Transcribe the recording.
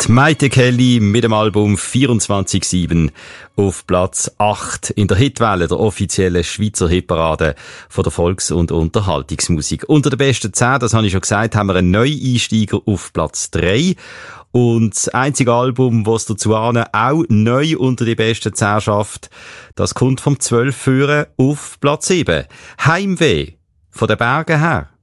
Maite Kelly mit dem Album 24/7 auf Platz 8 in der Hitwelle, der offiziellen Schweizer Hitparade von der Volks- und Unterhaltungsmusik. Unter den besten 10, das habe ich schon gesagt, haben wir einen Neueinsteiger auf Platz 3. Und das einzige Album, das dazu auch neu unter die besten 10 schafft, das kommt vom 12 führen auf Platz 7. Heimweh von den Bergen her.